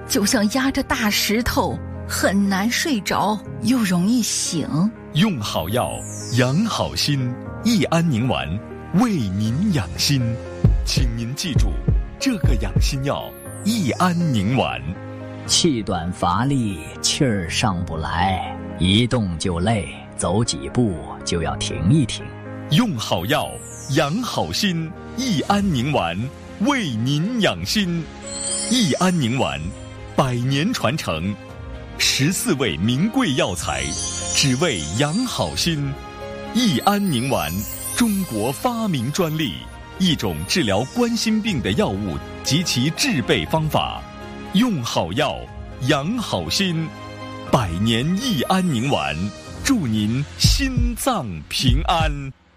就像压着大石头，很难睡着，又容易醒。 用好药，养好心，益安宁丸为您养心。请您记住，这个养心药益安宁丸。 气短乏力，气儿上不来，一动就累，走几步就要停一停。 用好药，养好心，益安宁丸为您养心。益安宁丸100年传承，14味名贵药材，只为养好心。益安宁丸，中国发明专利，一种治疗冠心病的药物及其制备方法。用好药，养好心，100年益安宁丸，祝您心脏平安。